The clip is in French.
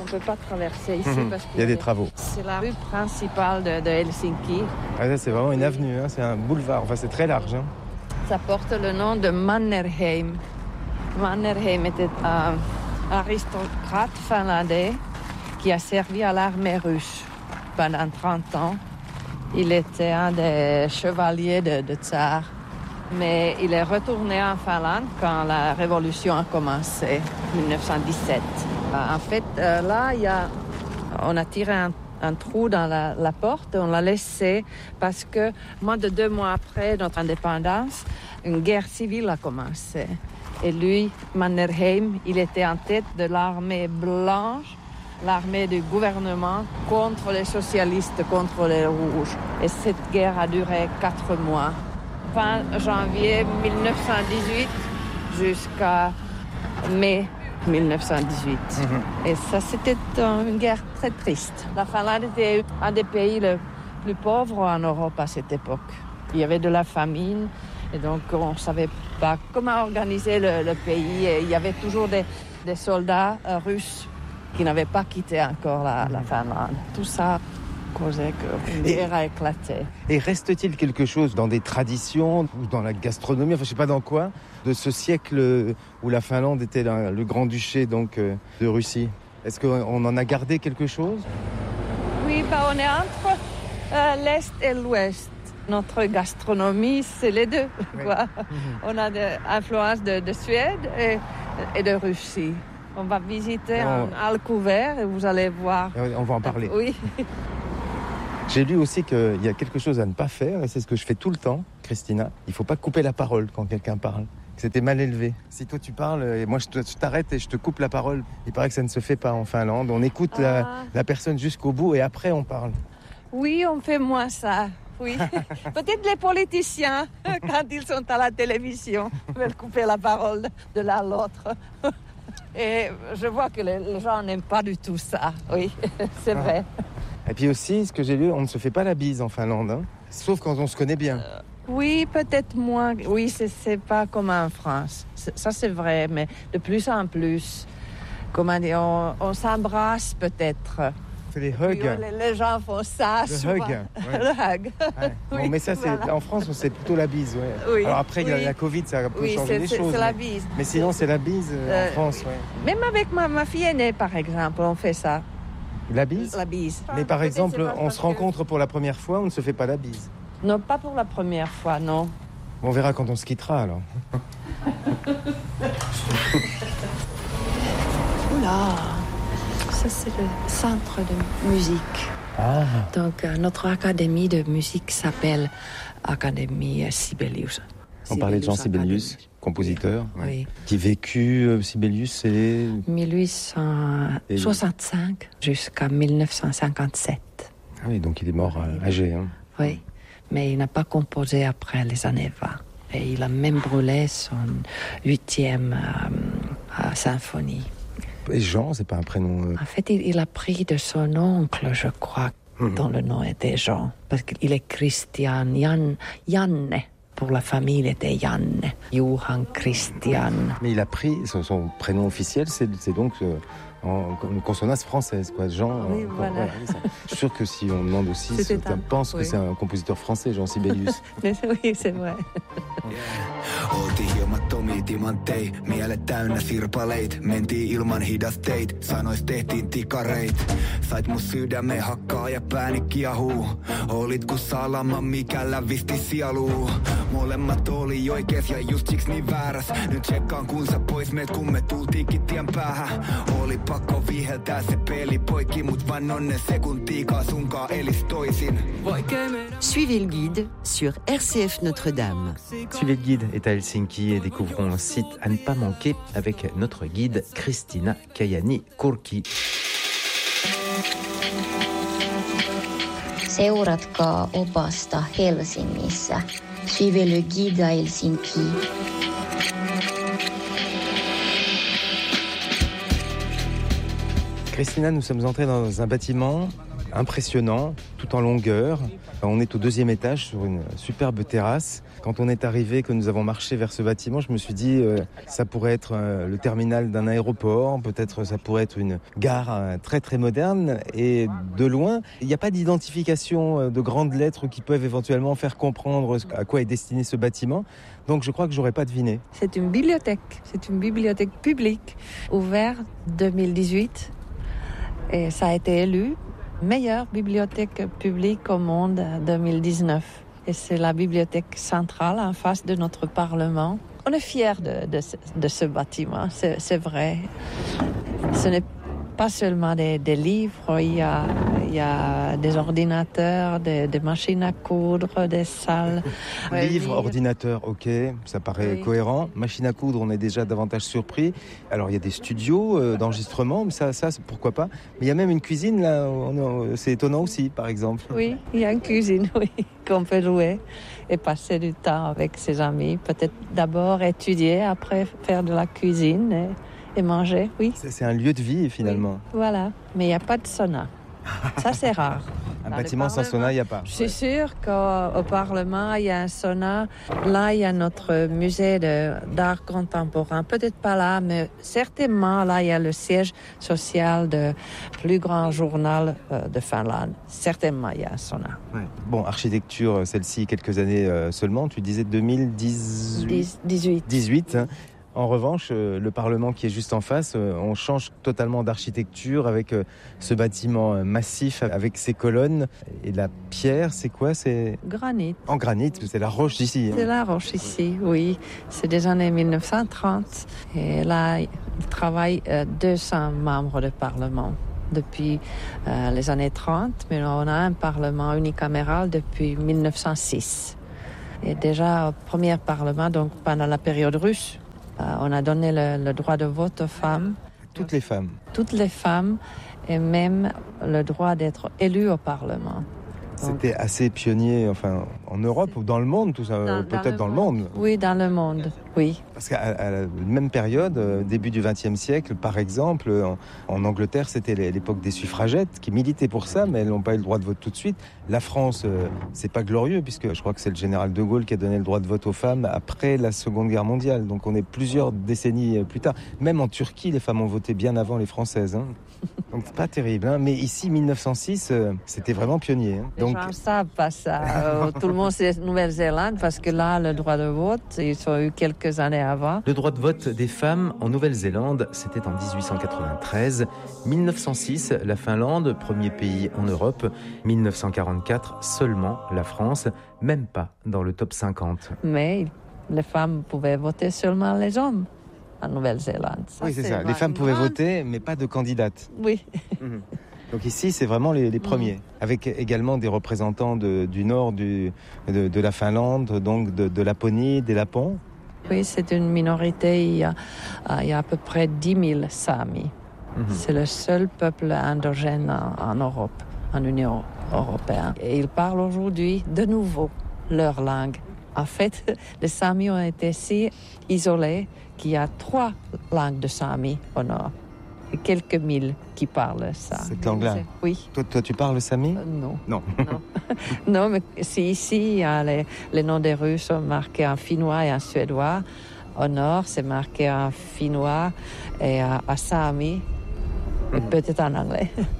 peut pas traverser ici parce qu'il y a des travaux. C'est la rue principale de Helsinki. Ah, là, c'est vraiment une avenue, hein. C'est un boulevard. Enfin, c'est très large. Hein. Ça porte le nom de Mannerheim. Mannerheim était un aristocrate finlandais qui a servi à l'armée russe pendant 30 ans. Il était un des chevaliers de tsar. Mais il est retourné en Finlande quand la révolution a commencé, 1917. En fait, là, on a tiré un trou dans la porte, on l'a laissé parce que moins de 2 mois après notre indépendance, une guerre civile a commencé. Et lui, Mannerheim, il était en tête de l'armée blanche, l'armée du gouvernement contre les socialistes, contre les rouges. Et cette guerre a duré 4 mois. Fin janvier 1918 jusqu'à mai 1918. Et ça, c'était une guerre très triste. La Finlande était un des pays les plus pauvres en Europe à cette époque. Il y avait de la famine et donc on ne savait pas comment organiser le pays. Et il y avait toujours des soldats russes qui n'avaient pas quitté encore la Finlande. Tout ça causait qu'une guerre a éclaté. Et reste-t-il quelque chose dans des traditions ou dans la gastronomie, enfin je sais pas dans quoi, de ce siècle où la Finlande était le grand-duché donc de Russie? Est-ce qu'on en a gardé quelque chose? Oui, on est entre l'Est et l'Ouest. Notre gastronomie, c'est les deux. Quoi. On a des influences de Suède et de Russie. On va visiter un Alcouvert et vous allez voir. On va en parler. Oui. J'ai lu aussi qu'il y a quelque chose à ne pas faire, et c'est ce que je fais tout le temps, Christina. Il ne faut pas couper la parole quand quelqu'un parle. C'était mal élevé. Si toi tu parles, et moi je t'arrête et je te coupe la parole, il paraît que ça ne se fait pas en Finlande. On écoute la personne jusqu'au bout et après on parle. Oui, on fait moins ça. Oui. Peut-être les politiciens, quand ils sont à la télévision, veulent couper la parole de l'un à l'autre. Et je vois que les gens n'aiment pas du tout ça. Oui, c'est vrai. Et puis aussi, ce que j'ai lu, on ne se fait pas la bise en Finlande, hein, sauf quand on se connaît bien. Oui, peut-être moins. Oui, c'est pas comme en France. Ça, c'est vrai, mais de plus en plus, comment dire, on s'embrasse peut-être. C'est les hugs. Les gens font ça le souvent. Hug. Ouais. Le hug. Ouais. Oui, bon, mais ça, voilà. En France, c'est plutôt la bise. Ouais. Oui, alors après, il y a oui. la Covid, ça a pu changer les choses. C'est la bise. Mais sinon, c'est la bise en France. Ouais. Même avec ma fille aînée, par exemple, on fait ça. La bise? La bise. Mais par exemple, on se rencontre rencontre pour la première fois, on ne se fait pas la bise. Non, pas pour la première fois, non. On verra quand on se quittera, alors. Oula, ça c'est le centre de musique. Ah. Donc notre académie de musique s'appelle Académie Sibelius. On parlait de Jean Sibelius, compositeur, Oui. qui vécut, Sibelius, c'est... 1865 jusqu'à 1957. Ah oui, donc il est mort âgé. Hein. Oui, mais il n'a pas composé après les années 20. Et il a même brûlé son 8e symphonie. Et Jean, c'est pas un prénom... En fait, il a pris de son oncle, je crois, dont le nom était Jean. Parce qu'il est Christian, Janne. Pour la famille, il était Janne. Johan Christian. Mais il a pris, son prénom officiel, c'est donc en consonance française, quoi. Jean. Oui, voilà. Je suis sûr que si on demande aussi, certains pensent que c'est un compositeur français, Jean Sibelius. Oui, c'est vrai. Oltiin hiomattomia timantei, mielet täynnä sirpaleit. Mentiin ilman hidasteit, sanois tehtiin tikareit. Sait mun sydämen hakkaa ja pääni kiahuu. Olit ku salama, mikä lävisti sieluu. Molemmat oli oikees ja just siks niin vääräs. Nyt tsekkaan kun sä pois meet, kun me tultiinkin tien päähän. Oli pakko viheltää se peli poikki, mut vain nonnen sekuntiikaa sunkaan elis toisin. Suivez le guide sur RCF Notre-Dame. Suivez le guide est à Helsinki et découvrons un site à ne pas manquer avec notre guide Christina Kajani-Kurki. Seuratkaa opasta Helsingissä. Suivez le guide à Helsinki. Christina, nous sommes entrés dans un bâtiment impressionnant, tout en longueur. On est au 2e étage sur une superbe terrasse. Quand on est arrivé, que nous avons marché vers ce bâtiment, je me suis dit ça pourrait être le terminal d'un aéroport, peut-être ça pourrait être une gare très très moderne. Et de loin, il n'y a pas d'identification de grandes lettres qui peuvent éventuellement faire comprendre à quoi est destiné ce bâtiment. Donc je crois que j'aurais pas deviné. C'est une bibliothèque publique, ouverte 2018. Et ça a été élu meilleure bibliothèque publique au monde 2019. Et c'est la bibliothèque centrale en face de notre Parlement. On est fiers de ce bâtiment, c'est vrai. Ce n'est pas seulement des livres, il y a des ordinateurs, des machines à coudre, des salles. Livres, ordinateurs, ok, ça paraît cohérent. Machine à coudre, on est déjà davantage surpris. Alors il y a des studios d'enregistrement, mais ça c'est pourquoi pas. Mais il y a même une cuisine là, c'est étonnant aussi, par exemple. Oui, il y a une cuisine, oui, qu'on peut jouer et passer du temps avec ses amis. Peut-être d'abord étudier, après faire de la cuisine et manger, oui. C'est un lieu de vie finalement. Oui, voilà, mais il n'y a pas de sauna. Ça, c'est rare. Un bâtiment sans sauna, il n'y a pas. Je suis sûre qu'au Parlement, il y a un sauna. Là, il y a notre musée d'art contemporain. Peut-être pas là, mais certainement, là, il y a le siège social du plus grand journal de Finlande. Certainement, il y a un sauna. Ouais. Bon, architecture, celle-ci, quelques années seulement. Tu disais 2018 18, hein. En revanche, le Parlement qui est juste en face, on change totalement d'architecture avec ce bâtiment massif avec ses colonnes. Et la pierre, c'est quoi? C'est granit. En granit, c'est la roche ici. C'est la roche ici, oui. C'est des années 1930. Et là, il travaille 200 membres de Parlement depuis les années 30. Mais on a un Parlement unicaméral depuis 1906. Et déjà, au premier Parlement, donc pendant la période russe, on a donné le droit de vote aux femmes. Toutes les femmes. Toutes les femmes et même le droit d'être élues au Parlement. C'était assez pionnier, enfin, en Europe ou dans le monde, tout ça, peut-être dans le monde. Oui, dans le monde, oui. Parce qu'à la même période, début du XXe siècle, par exemple, en Angleterre, c'était l'époque des suffragettes qui militaient pour ça, mais elles n'ont pas eu le droit de vote tout de suite. La France, c'est pas glorieux, puisque je crois que c'est le général de Gaulle qui a donné le droit de vote aux femmes après la Seconde Guerre mondiale. Donc on est plusieurs décennies plus tard. Même en Turquie, les femmes ont voté bien avant les Françaises. Hein. Donc c'est pas terrible. Hein. Mais ici, 1906, c'était vraiment pionnier. Hein. Les gens savent pas ça. Tout le monde sait Nouvelle-Zélande, parce que là, le droit de vote, ils ont eu quelques années avant. Le droit de vote des femmes en Nouvelle-Zélande, c'était en 1893. 1906, la Finlande, premier pays en Europe. 1944, seulement la France, même pas dans le top 50. Mais les femmes pouvaient voter seulement les hommes en Nouvelle-Zélande. Oui, c'est ça. Les femmes pouvaient voter, mais pas de candidates. Oui. Donc ici, c'est vraiment les premiers, avec également des représentants du nord de la Finlande, donc de Laponie, des Lapons. Oui, c'est une minorité. Il y a à peu près 10 000 Samis. C'est le seul peuple endogène en Europe, en Union européenne. Et ils parlent aujourd'hui de nouveau leur langue. En fait, les Samis ont été si isolés qu'il y a 3 langues de Samis au nord. Et quelques mille qui parlent ça. Cette langue-là? Oui. Toi, tu parles sami? Non. Non. Non, mais c'est ici, il y a les noms des rues sont marqués en finnois et en suédois. Au nord, c'est marqué en finnois et en sami. Et peut-être en anglais.